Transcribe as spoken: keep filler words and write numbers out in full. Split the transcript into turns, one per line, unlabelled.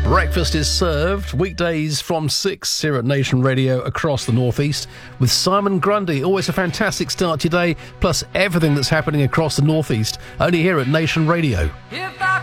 Breakfast is served weekdays from six here at Nation Radio across the Northeast with Simon Grundy. Always a fantastic start to your day, plus everything that's happening across the Northeast, only here at Nation Radio.
If